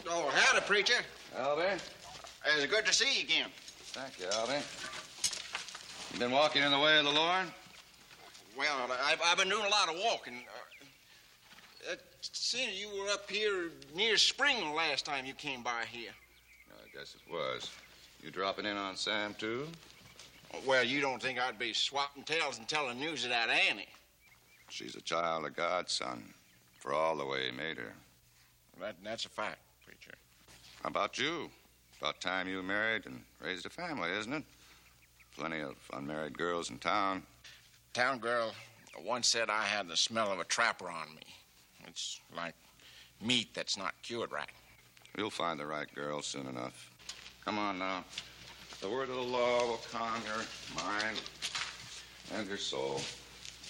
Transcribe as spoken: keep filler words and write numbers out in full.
Oh, howdy, preacher. Albie? It's good to see you again. Thank you, Albie. You been walking in the way of the Lord? Well, I've, I've been doing a lot of walking. Uh, it seems you were up here near Spring the last time you came by here. I guess it was. You dropping in on Sam, too? Well, you don't think I'd be swapping tales and telling news of that Annie? She's a child of God, son, for all the way he made her. That, that's a fact, preacher. How about you? About time you married and raised a family, isn't it? Plenty of unmarried girls in town. Town girl once said I had the smell of a trapper on me. It's like meat that's not cured right. You'll find the right girl soon enough. Come on now. The word of the law will calm your mind and your soul.